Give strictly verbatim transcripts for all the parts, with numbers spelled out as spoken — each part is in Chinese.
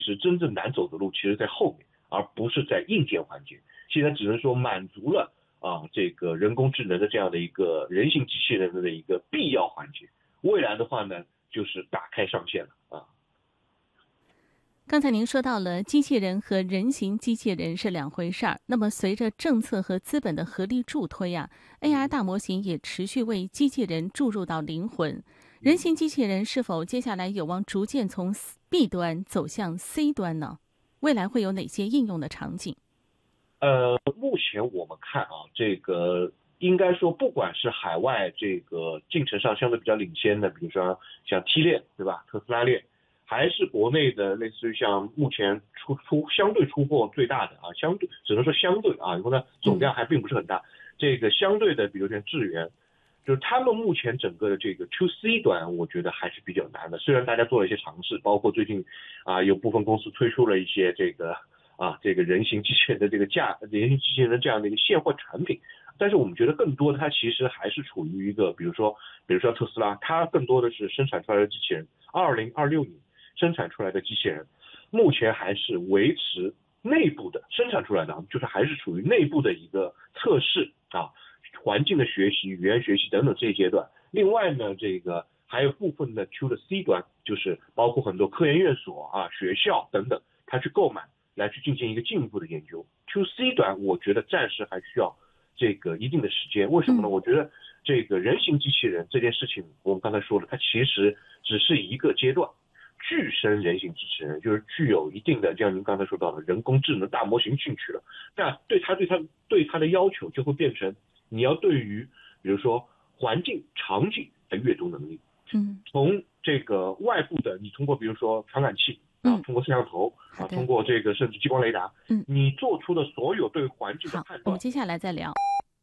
是真正难走的路，其实在后面，而不是在硬件环节。现在只能说满足了啊这个人工智能的这样的一个人形机器人的一个必要环节。未来的话呢，就是打开上限了啊。 刚才您说到了机器人和人形机器人是两回事儿，那么随着政策和资本的合力助推啊 ，A I 大模型也持续为机器人注入到灵魂。人形机器人是否接下来有望逐渐从 B 端走向 C 端呢？未来会有哪些应用的场景？ 呃，目前我们看啊，这个应该说，不管是海外这个进程上相对比较领先的，比如说像 T 链，对吧？特斯拉链。还是国内的类似于像目前出出相对出货最大的啊，相对只能说相对啊，因为呢总量还并不是很大。嗯、这个相对的，比如像智源，就是他们目前整个的这个 to C 端，我觉得还是比较难的。虽然大家做了一些尝试，包括最近啊有部分公司推出了一些这个啊这个人形机器人的这个架人形机器人的这样的一个现货产品，但是我们觉得更多的它其实还是处于一个，比如说比如说特斯拉，它更多的是生产出来的机器人，二零二六年。生产出来的机器人，目前还是维持内部的生产出来的，就是还是处于内部的一个测试啊，环境的学习、语言学习等等这一阶段。另外呢，这个还有部分的 to the C 端，就是包括很多科研院所啊、学校等等，它去购买来去进行一个进一步的研究。to C 端，我觉得暂时还需要这个一定的时间。为什么呢？我觉得这个人形机器人这件事情，我们刚才说了，它其实只是一个阶段。具身人形机器人就是具有一定的，像您刚才说到的人工智能大模型进去了，那对它对它对它的要求就会变成，你要对于比如说环境场景的阅读能力， 嗯， 从这个外部的，你通过比如说传感器啊，通过摄像头啊，通过这个甚至激光雷达， 嗯， 你做出的所有对环境的判断。 好，我们接下来再聊。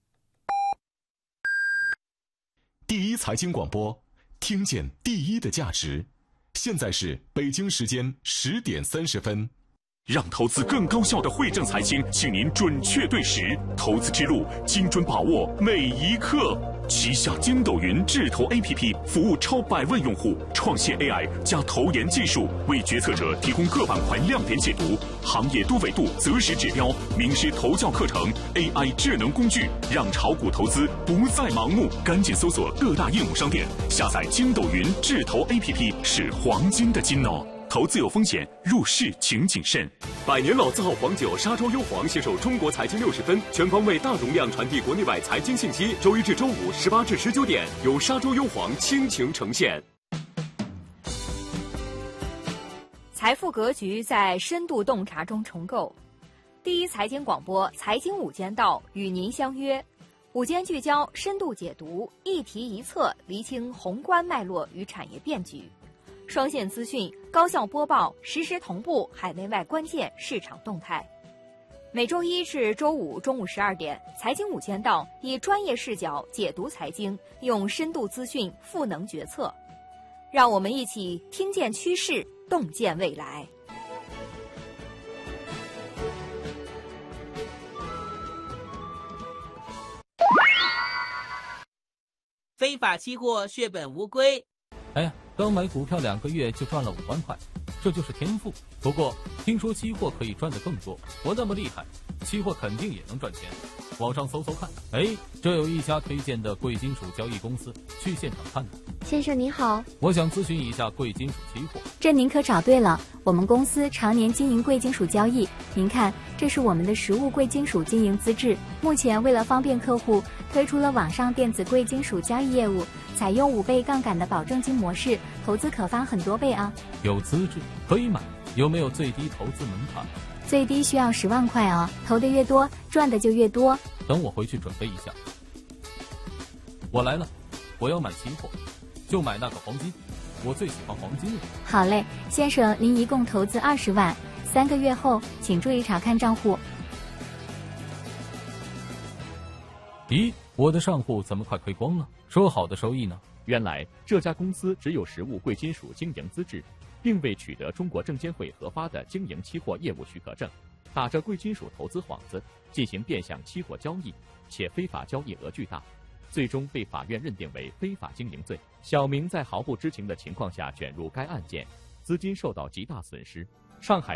第一财经广播，听见第一的价值。现在是北京时间十点三十分。让投资更高效的汇正财经，请您准确对时，投资之路精准把握每一刻。旗下筋斗云智投 A P P 服务超百万用户，创现 A I 加投研技术，为决策者提供各板块亮点解读、行业多维度择时指标、名师投教课程、A I 智能工具，让炒股投资不再盲目。赶紧搜索各大应用商店，下载筋斗云智投 A P P， 是黄金的金哦。投资有风险，入市请谨慎。 百年老字号黄酒沙洲优黄携手中国财经六十分，全方位大容量传递国内外财经信息。周一至周五十八至十九点，由沙洲优黄倾情呈现。 财富格局在深度洞察中重构。第一财经广播财经午间道与您相约，午间聚焦，深度解读，一题一策，厘清宏观脉络与产业变局。双线资讯，高效播报，实时同步海内外关键市场动态。每周一至周五中午十二点，财经午间道以专业视角解读财经，用深度资讯赋能决策。让我们一起听见趋势，洞见未来。 非法期货血本无归。 哎呀，刚买股票两个月就赚了五万块，这就是天赋。不过听说期货可以赚得更多，我那么厉害，期货肯定也能赚钱。网上搜搜看，哎，这有一家推荐的贵金属交易公司，去现场看看。 先生您好， 我想咨询一下贵金属期货。 这您可找对了，我们公司常年经营贵金属交易。您看，这是我们的实物贵金属经营资质。目前为了方便客户，推出了网上电子贵金属交易业务，采用五倍杠杆的保证金模式，投资可翻很多倍啊。 有资质可以买，有没有最低投资门槛？ 最低需要十万块啊，投的越多，赚的就越多。 等我回去准备一下。我来了，我要买期货，就买那个黄金，我最喜欢黄金了。 好嘞，先生，您一共投资二十万，三个月后请注意查看账户。 咦，我的账户怎么快亏光了？说好的收益呢？ 原来这家公司只有实物贵金属经营资质，并未取得中国证监会核发的经营期货业务许可证，打着贵金属投资幌子进行变相期货交易，且非法交易额巨大，最终被法院认定为非法经营罪。小明在毫不知情的情况下卷入该案件，资金受到极大损失。 上海